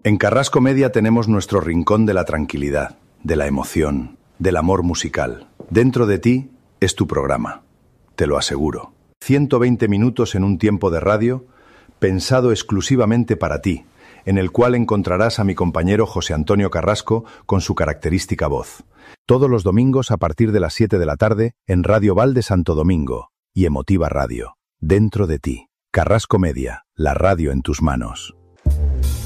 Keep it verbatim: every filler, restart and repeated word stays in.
En Carrasco Media tenemos nuestro rincón de la tranquilidad, de la emoción, del amor musical. Dentro de ti es tu programa, te lo aseguro. ciento veinte minutos en un tiempo de radio pensado exclusivamente para ti, en el cual encontrarás a mi compañero José Antonio Carrasco con su característica voz. Todos los domingos a partir de las siete de la tarde en Radio Val de Santo Domingo y Emotiva Radio. Dentro de ti. Carrasco Media, la radio en tus manos.